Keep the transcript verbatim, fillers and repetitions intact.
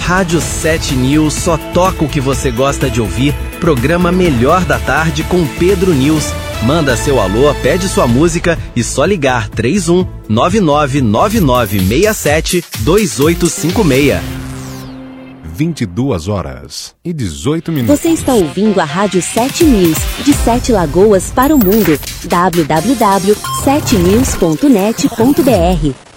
Rádio sete News só toca o que você gosta de ouvir. Programa Melhor da Tarde com Pedro News. Manda seu alô, pede sua música e só ligar três um nove nove nove nove seis sete dois oito cinco seis. vinte e duas horas e dezoito minutos. Você está ouvindo a Rádio sete News, de Sete Lagoas para o mundo. w w w ponto sete news ponto net ponto b r